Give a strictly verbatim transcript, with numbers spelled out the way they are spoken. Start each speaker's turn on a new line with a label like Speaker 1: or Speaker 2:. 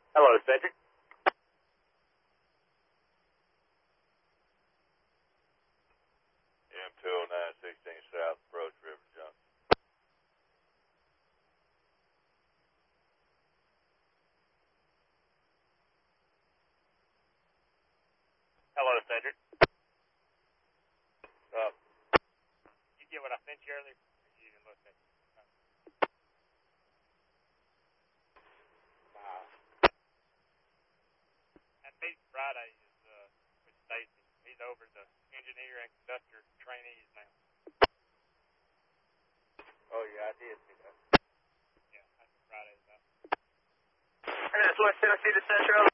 Speaker 1: Hello, Cedric.
Speaker 2: M two oh nine sixteen South, approach River Junction.
Speaker 1: Hello, Cedric.
Speaker 2: Up.
Speaker 1: You get what I sent you earlier? You didn't look at it. Wow. That meeting Friday is uh, with Stacy. He's over the engineer and conductor trainees now.
Speaker 2: Oh, yeah, I did see that.
Speaker 1: Yeah, that's what Friday's about.
Speaker 3: And that's West Tennessee to Central.